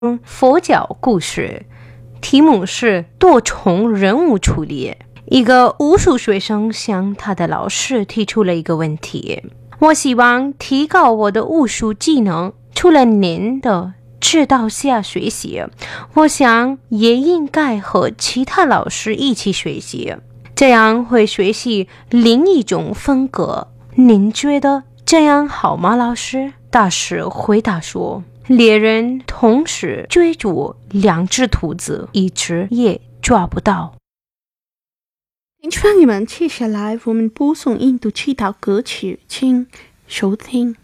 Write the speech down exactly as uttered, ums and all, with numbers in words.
佛教故事，题目是多重任务处理。一个武术学生向他的老师提出了一个问题：我希望提高我的武术技能，除了您的指导下学习，我想也应该和其他老师一起学习，这样会学习另一种风格。您觉得这样好吗，老师？大师回答说，猎人同时追逐两只兔子，一只也抓不到。 听众朋友们，接下来我们播送印度祈祷歌曲，请收听。